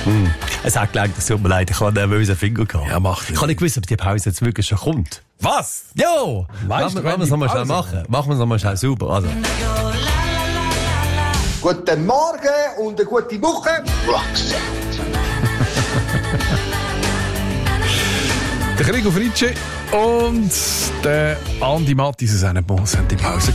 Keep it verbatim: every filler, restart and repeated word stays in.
Mm. Es hat gelangt, es tut mir leid, ich habe einen nervösen Finger gehabt. Ja, mach ich kann nicht wissen, ob die Pause jetzt wirklich schon kommt. Was? Ja! Weißt Machen du, wenn wir es die nochmal schnell Pause machen. kommt? Machen wir es nochmal schnell sauber. Also. Guten Morgen und eine gute Woche. Der Gregor Fritsche und der Andi Mattis aus einem Boss haben die Pause